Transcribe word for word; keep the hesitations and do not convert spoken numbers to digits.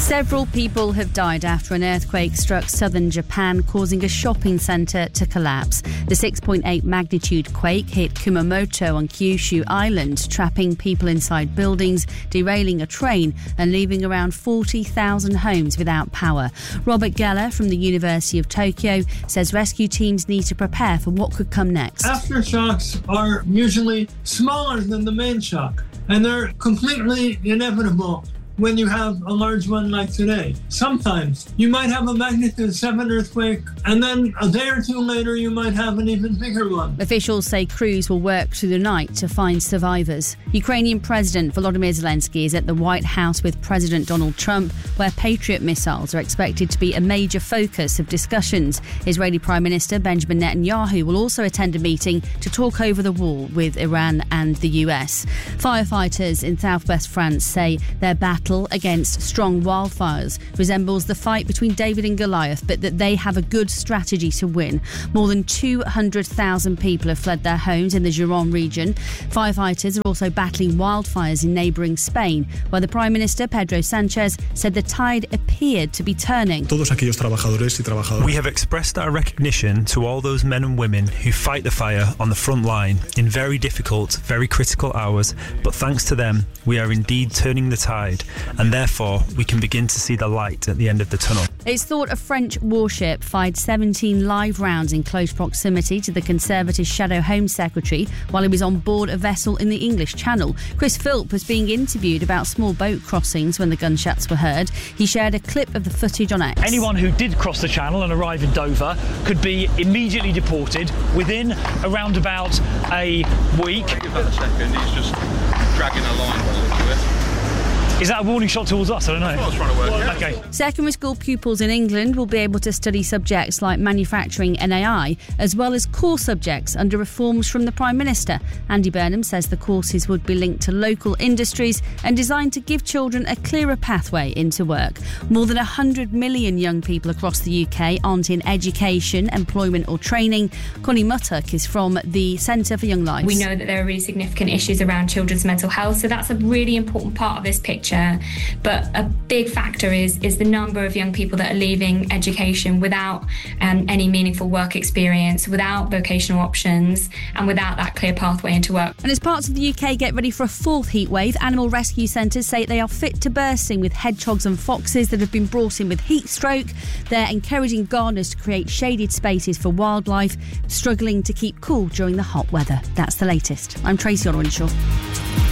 Several people have died after an earthquake struck southern Japan, causing a shopping centre to collapse. The six point eight magnitude quake hit Kumamoto on Kyushu Island, trapping people inside buildings, derailing a train and leaving around forty thousand homes without power. Robert Geller from the University of Tokyo says rescue teams need to prepare for what could come next. Aftershocks are usually smaller than the main shock, and they're completely inevitable when you have a large one like today. Sometimes you might have a magnitude seven earthquake, and then a day or two later you might have an even bigger one. Officials say crews will work through the night to find survivors. Ukrainian President Volodymyr Zelensky is at the White House with President Donald Trump, where Patriot missiles are expected to be a major focus of discussions. Israeli Prime Minister Benjamin Netanyahu will also attend a meeting to talk over the war with Iran and the U S. Firefighters in southwest France say their battle against strong wildfires resembles the fight between David and Goliath, but that they have a good strategy to win. More than two hundred thousand people have fled their homes in the Gironde region. Firefighters are also battling wildfires in neighbouring Spain, where the Prime Minister Pedro Sánchez said the tide appeared to be turning. Todos aquellos trabajadores y trabajadoras. We have expressed our recognition to all those men and women who fight the fire on the front line in very difficult, very critical hours, but thanks to them, we are indeed turning the tide, and therefore we can begin to see the light at the end of the tunnel. It's thought a French warship fired seventeen live rounds in close proximity to the Conservative Shadow Home Secretary while he was on board a vessel in the English Channel. Chris Philp was being interviewed about small boat crossings when the gunshots were heard. He shared a clip of the footage on X. Anyone who did cross the Channel and arrive in Dover could be immediately deported within around about a week. Give that a second, he's just dragging a line by the looks of it. Is that a warning shot towards us? I don't know. That's what I was trying to work out. Okay. Secondary school pupils in England will be able to study subjects like manufacturing and A I, as well as core subjects under reforms from the Prime Minister. Andy Burnham says the courses would be linked to local industries and designed to give children a clearer pathway into work. More than one hundred million young people across the U K aren't in education, employment or training. Connie Muttock is from the Centre for Young Lives. We know that there are really significant issues around children's mental health, so that's a really important part of this picture. But a big factor is is the number of young people that are leaving education without um, any meaningful work experience, without vocational options, and without that clear pathway into work. And as parts of the U K get ready for a fourth heat wave, animal rescue centres say they are fit to bursting with hedgehogs and foxes that have been brought in with heat stroke. They're encouraging gardeners to create shaded spaces for wildlife struggling to keep cool during the hot weather. That's the latest. I'm Tracy Orwinshaw.